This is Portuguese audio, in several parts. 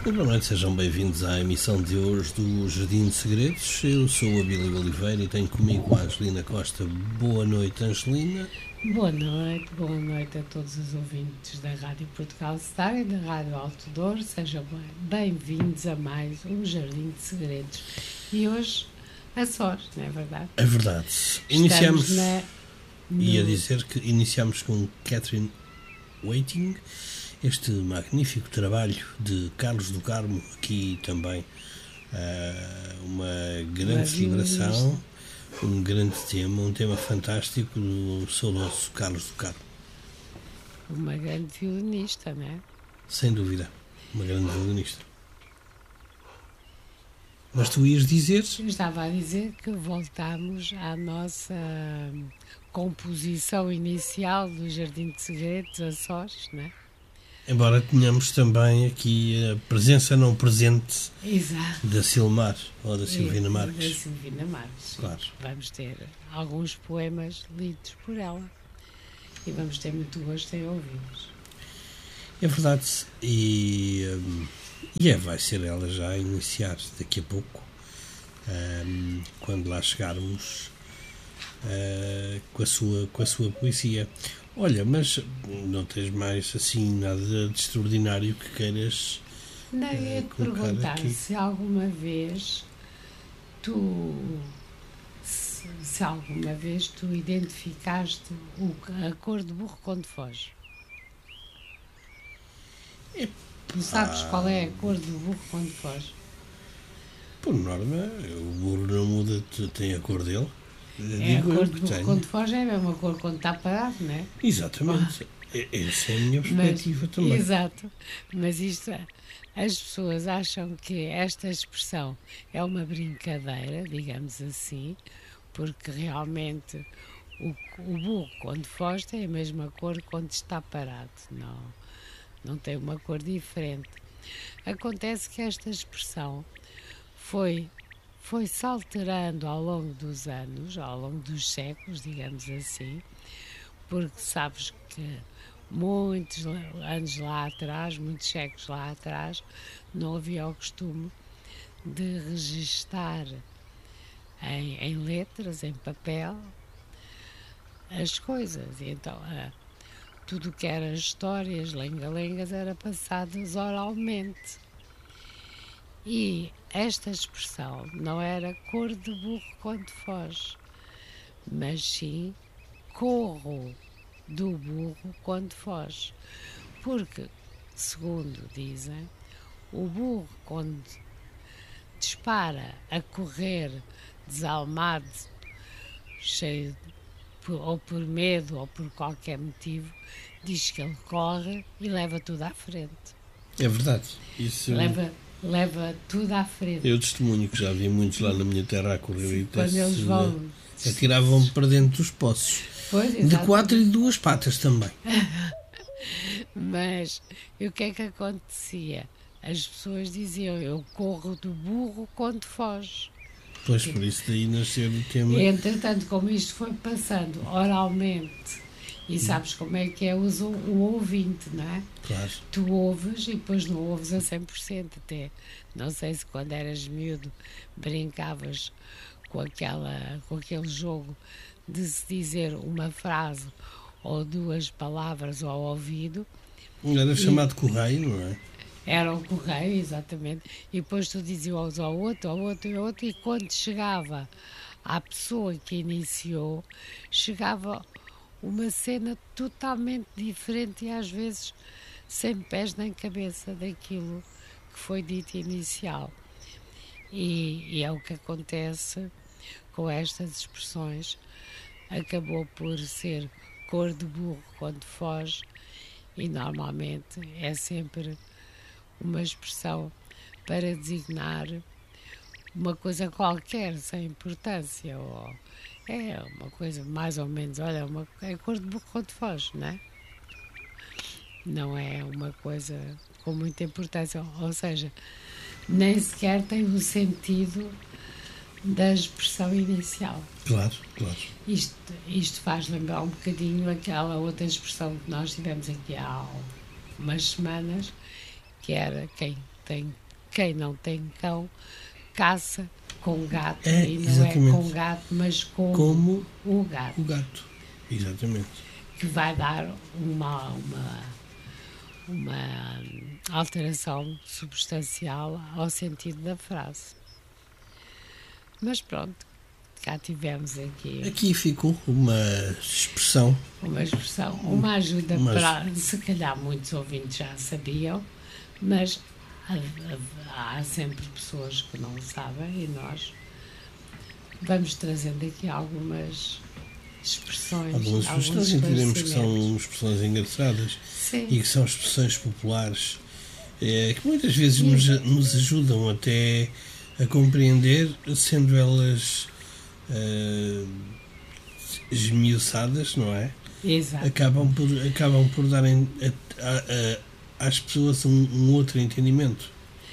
Boa noite, sejam bem-vindos à emissão de hoje do Jardim de Segredos. Eu sou o Abílio Oliveira e tenho comigo a Angelina Costa. Boa noite, Angelina. Boa noite a todos os ouvintes da Rádio Portugal Star e da Rádio Alto Douro. Sejam bem-vindos a mais um Jardim de Segredos. E hoje, Açores, não é verdade? É verdade. Iniciamos, ia dizer que iniciamos com Catherine Waiting, este magnífico trabalho de Carlos do Carmo, aqui também uma grande celebração, um grande tema, um tema fantástico do saudoso Carlos do Carmo. Uma grande violinista, não é? Sem dúvida, uma grande violinista. Mas tu ias dizer? Eu estava a dizer que voltamos à nossa composição inicial do Jardim de Segredos, Açores, não é? Embora tenhamos também aqui a presença não presente Exato. da Silmar, ou da Silvina Marques. Da Silvina Marques. Claro. Vamos ter alguns poemas lidos por ela e vamos ter muito gosto em ouvi-los. É verdade, vai ser ela já a iniciar daqui a pouco, quando lá chegarmos com a sua poesia. Olha, mas não tens mais assim nada de extraordinário que queiras não, eu ia te perguntar aqui? Se alguma vez tu identificaste a cor de burro quando foge. Tu sabes qual é a cor do burro quando foge? Por norma, o burro não muda, tem a cor dele. A cor do burro quando foge é a mesma cor quando está parado, não é? Exatamente. Essa é a minha perspectiva também. Exato. Mas isto, as pessoas acham que esta expressão é uma brincadeira, digamos assim, porque realmente o burro quando foge tem a mesma cor quando está parado. Não tem uma cor diferente. Acontece que esta expressão foi-se alterando ao longo dos anos, ao longo dos séculos, digamos assim, porque sabes que muitos anos lá atrás, muitos séculos lá atrás, não havia o costume de registar em letras, em papel, as coisas. E então, tudo que era histórias, lenga-lengas, era passadas oralmente. E esta expressão não era cor de burro quando foge, mas sim corro do burro quando foge. Porque, segundo dizem, o burro quando dispara a correr desalmado, cheio ou por medo ou por qualquer motivo, diz que ele corre e leva tudo à frente. É verdade. Isso leva tudo à frente. Eu testemunho que já vi muitos lá na minha terra a correr e quando eles vão atiravam para dentro dos poços. Pois, de 4 e de 2 patas também. Mas o que é que acontecia? As pessoas diziam: eu corro do burro quando foge. Pois, por isso daí nasceu o tema. Entretanto, como isto foi passando oralmente, e sabes como é que é o ouvinte, não é? Claro. Tu ouves e depois não ouves a 100%. Até, não sei se quando eras miúdo brincavas com aquele jogo de se dizer uma frase ou duas palavras ao ouvido. Era chamado correio, não é? Era o correio, exatamente. E depois tu dizias ao outro, e quando chegava à pessoa que iniciou, chegava uma cena totalmente diferente e às vezes sem pés nem cabeça daquilo que foi dito inicial. E é o que acontece com estas expressões. Acabou por ser cor de burro quando foge e normalmente é sempre uma expressão para designar uma coisa qualquer, sem importância, ou é uma coisa mais ou menos, olha, é cor de burro quando foge, não é? Não é uma coisa com muita importância, ou seja, nem sequer tem o sentido da expressão inicial. Claro, claro. Isto faz lembrar um bocadinho aquela outra expressão que nós tivemos aqui há umas semanas, que era quem quem não tem cão caça com gato, e não exatamente. É com gato, mas como o gato. O gato, exatamente. Que vai dar uma alteração substancial ao sentido da frase. Mas pronto, cá tivemos aqui. Aqui ficou uma expressão. Uma ajuda para, se calhar muitos ouvintes já sabiam, mas há sempre pessoas que não sabem e nós vamos trazendo aqui algumas expressões. Algumas expressões entendemos que são expressões engraçadas. Sim. E que são expressões populares que muitas vezes nos ajudam até a compreender, sendo elas esmiuçadas, não é? Exato. Acabam por darem às pessoas um outro entendimento.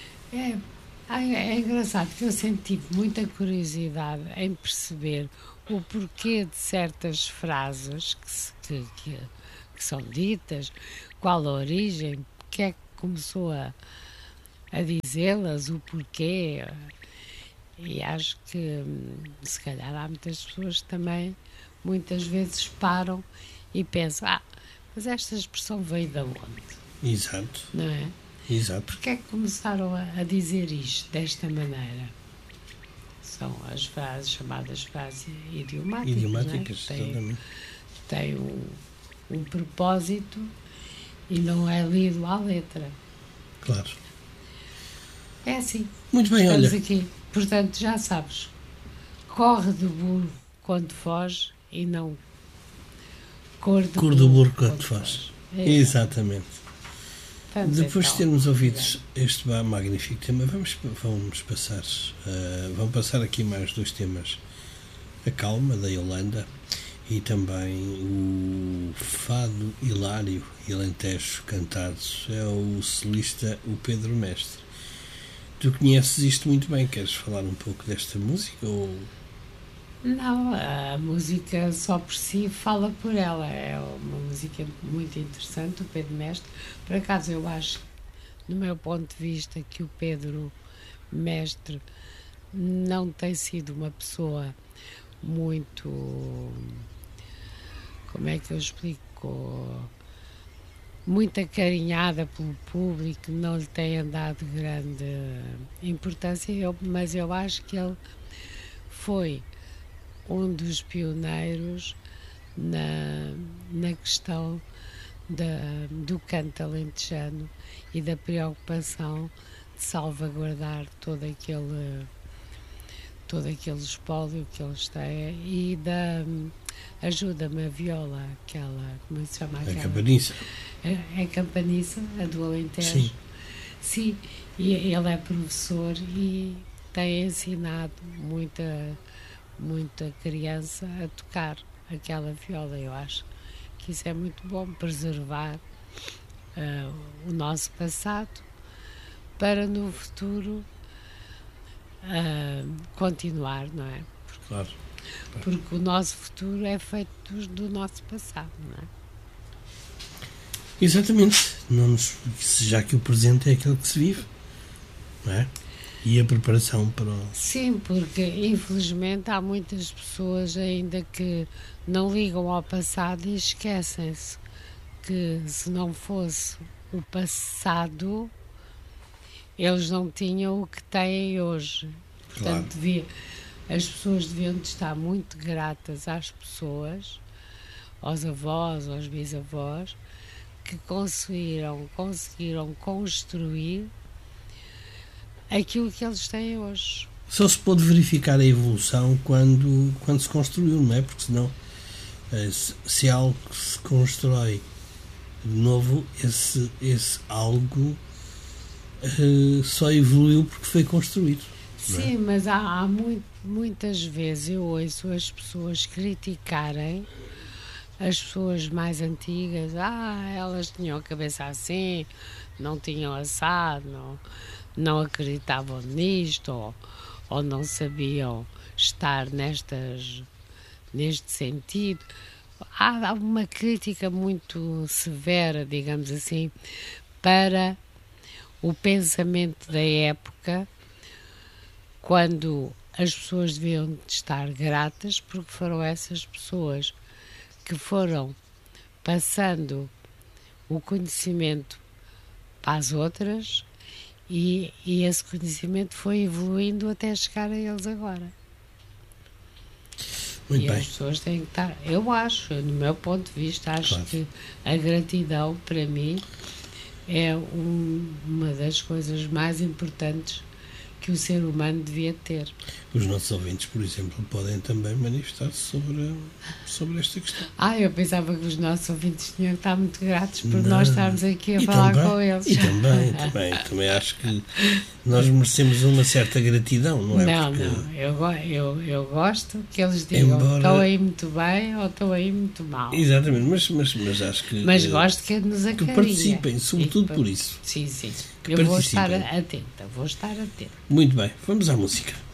É engraçado que eu sempre tive muita curiosidade em perceber o porquê de certas frases que são ditas, qual a origem, porque é que começou a dizê-las, o porquê. E acho que se calhar há muitas pessoas que também muitas vezes param e pensam, mas esta expressão veio de onde? Exato. Não é? Exato. Porque é que começaram a dizer isto desta maneira? São as frases chamadas frases idiomáticas. Idiomáticas, exatamente. Tem um propósito e não é lido à letra. Claro. É assim. Muito bem, estamos olha. aqui. Portanto, já sabes, corre do burro quando foge e não cor do burro quando foge. Exatamente. Depois de termos ouvido este magnífico tema, vamos passar aqui mais 2 temas. A Calma, da Yolanda, e também o Fado Hilário e Alentejo Cantados. É o solista, o Pedro Mestre. Tu conheces isto muito bem, queres falar um pouco desta música? Ou... Não, a música só por si fala por ela. É uma música muito interessante, o Pedro Mestre. Por acaso eu acho, no meu ponto de vista, que o Pedro Mestre não tem sido uma pessoa muito... Como é que eu explico? Muito acarinhada pelo público, não lhe tem dado grande importância, mas eu acho que ele foi um dos pioneiros na questão do canto alentejano e da preocupação de salvaguardar todo aquele espólio que eles têm e da ajuda-me a viola, aquela, como se chama? A campaniça. É campaniça, a do Alentejo. Sim. Sim, e ele é professor e tem ensinado muita criança a tocar aquela viola. Eu acho que isso é muito bom, preservar o nosso passado para no futuro continuar, não é? Claro. Porque o nosso futuro é feito do nosso passado, não é? Exatamente. Já que o presente é aquele que se vive, não é? E a preparação para o... Sim, porque infelizmente há muitas pessoas ainda que não ligam ao passado e esquecem-se que se não fosse o passado, eles não tinham o que têm hoje. Portanto, claro. As pessoas deviam estar muito gratas às pessoas, aos avós, aos bisavós, que conseguiram construir aquilo que eles têm hoje. Só se pôde verificar a evolução quando se construiu, não é? Porque senão, se algo se constrói de novo, esse algo só evoluiu porque foi construído. Sim, é? Mas há muitas vezes eu ouço as pessoas criticarem as pessoas mais antigas. Elas tinham a cabeça assim, não tinham assado, não acreditavam nisto, ou não sabiam estar neste sentido. Há uma crítica muito severa, digamos assim, para o pensamento da época, quando as pessoas deviam estar gratas, porque foram essas pessoas que foram passando o conhecimento para as outras e esse conhecimento foi evoluindo até chegar a eles agora. Muito bem. As pessoas têm que estar, eu acho, no meu ponto de vista, acho que a gratidão, para mim, é uma das coisas mais importantes que o ser humano devia ter. Os nossos ouvintes, por exemplo, podem também manifestar-se sobre esta questão. Eu pensava que os nossos ouvintes tinham que estar muito gratos por nós estarmos aqui a falar também, com eles. E também acho que nós merecemos uma certa gratidão, não é? Eu gosto que eles digam estão aí muito bem ou estão aí muito mal. Exatamente, mas acho que... Mas gosto que nos acarinhem. Que participem, sobretudo por isso. Sim. Eu vou estar atenta. Muito bem, vamos à música.